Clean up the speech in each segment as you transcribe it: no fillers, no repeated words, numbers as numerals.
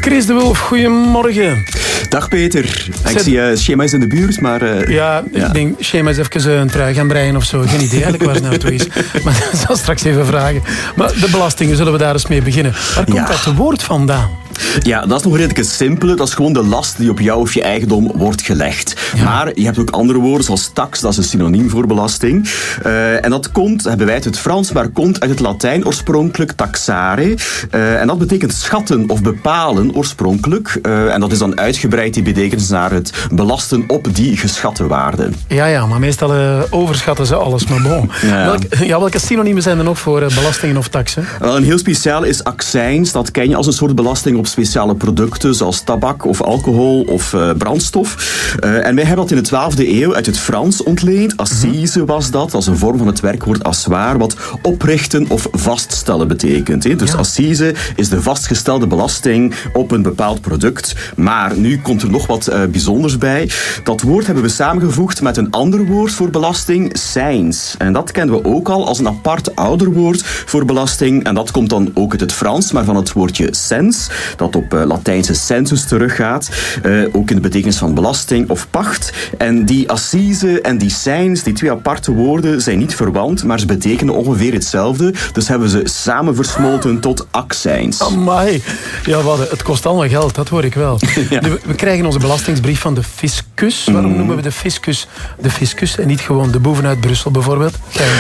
Chris de Wulf, goedemorgen. Dag Peter. Ik zie Schema is in de buurt, maar... Ik denk, Schema is even een trui gaan breien of zo. Geen idee eigenlijk waar ze nou toe is. Maar dat zal straks even vragen. Maar de belastingen, zullen we daar eens mee beginnen. Waar komt dat woord vandaan? Ja, dat is nog redelijk simpele. Dat is gewoon de last die op jou of je eigendom wordt gelegd. Ja. Maar je hebt ook andere woorden, zoals tax, dat is een synoniem voor belasting. En dat komt, hebben wij uit het Frans, maar komt uit het Latijn oorspronkelijk taxare. En dat betekent schatten of bepalen oorspronkelijk. En dat is dan uitgebreid, die betekenis, naar het belasten op die geschatte waarde. Ja, maar meestal overschatten ze alles, maar bon. Ja. Welke synoniemen zijn er nog voor belastingen of taxen? Wel, een heel speciaal is accijns. Dat ken je als een soort belasting op speciale producten, zoals tabak of alcohol of brandstof. En wij hebben dat in de 12e eeuw uit het Frans ontleend. Assise was dat, als een vorm van het werkwoord asseoir, wat oprichten of vaststellen betekent. Hè. Dus assise is de vastgestelde belasting op een bepaald product. Maar nu komt er nog wat bijzonders bij. Dat woord hebben we samengevoegd met een ander woord voor belasting, seins. En dat kennen we ook al als een apart ouder woord voor belasting. En dat komt dan ook uit het Frans, maar van het woordje cens, dat op Latijnse census teruggaat. Ook in de betekenis van belasting of pacht. En die assise en die seins, die twee aparte woorden, zijn niet verwant, maar ze betekenen ongeveer hetzelfde. Dus hebben ze samen versmolten tot accijns. Amai. Ja, het kost allemaal geld, dat hoor ik wel. Ja. We krijgen onze belastingsbrief van de fiscus. Waarom noemen we de fiscus en niet gewoon de boeven uit Brussel bijvoorbeeld?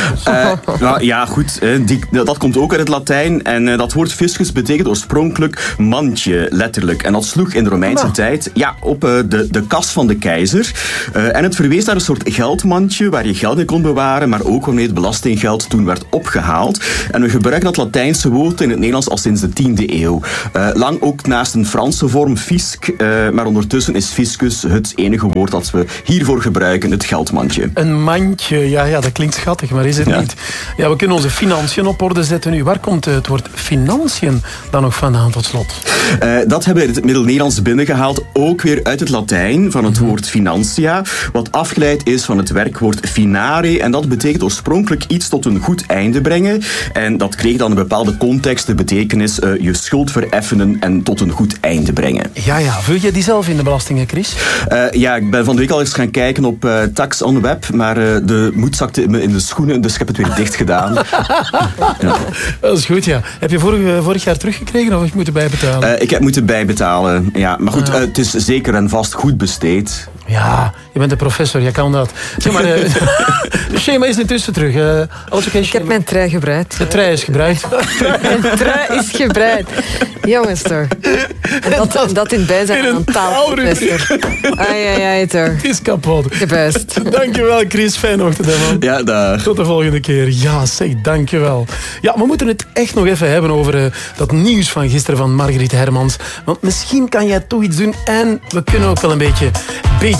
Ja, goed. Dat komt ook uit het Latijn. En dat woord fiscus betekent oorspronkelijk mandje, letterlijk. En dat sloeg in de Romeinse tijd op de kas van de keizer. En het verwees naar een soort geldmandje waar je geld in kon bewaren, maar ook waarmee het belastinggeld toen werd opgehaald. En we gebruiken dat Latijnse woord in het Nederlands al sinds de 10e eeuw. Lang ook naast een Franse vorm, fisc, maar ondertussen is fiscus het enige woord dat we hiervoor gebruiken, het geldmandje. Een mandje, ja, dat klinkt schattig, maar is het niet? Ja, we kunnen onze financiën op orde zetten nu. Waar komt het woord financiën dan nog vandaan tot slot? Dat hebben we in het Middel-Nederlands binnengehaald, ook weer uit het Latijn, van het woord financia, wat afgeleid is van het werkwoord finare. En dat betekent oorspronkelijk iets tot een goed einde brengen. En dat kreeg dan een bepaalde context, de betekenis je schuld vereffenen en tot een goed einde brengen. Ja, vul je die zelf in de belastingen, Chris? Ik ben van de week al eens gaan kijken op Tax on Web, maar de moed zakte me in de schoenen, dus ik heb het weer dicht gedaan. Ja. Dat is goed, ja. Heb je vorig jaar teruggekregen of heb je moeten bijbetalen? Ik heb moeten bijbetalen, ja. Maar goed, het is zeker en vast goed besteed. Ja, je bent een professor, je kan dat. Zeg maar, Schema is intussen terug. Alles okay, ik heb mijn trui gebruikt. De trui is gebruikt. Mijn trui is gebruikt. Jongens toch. En dat in bijzijn van een taalprofessor. Ai toch. Het is kapot. Gebuist. Dankjewel Chris, fijne ochtend hè, man. Ja, dag. Tot de volgende keer. Ja, zeg, dankjewel. Ja, we moeten het echt nog even hebben over dat nieuws van gisteren van Margriet Hermans. Want misschien kan jij toch iets doen en we kunnen ook wel een beetje